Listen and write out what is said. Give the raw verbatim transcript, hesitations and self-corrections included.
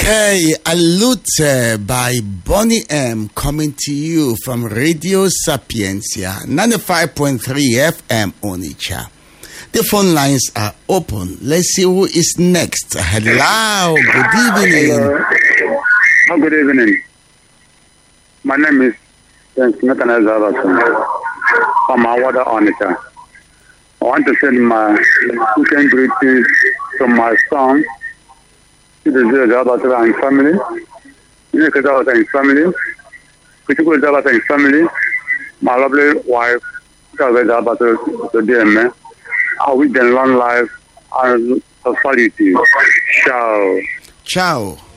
Okay, Alute by Bonnie M coming to you from Radio Sapientia, ninety-five point three F M Onitsha. The phone lines are open. Let's see who is next. Hello, good evening. Hello. Oh, good evening. My name is Nathaniel Zavason from Awada, Onitsha. I want to send my weekend greetings to my son, to the Zavason and family, to the Zavason and family, to the Zavason and family, my lovely wife, Zavason, to them. I wish them long life and prosperity. Ciao. Ciao.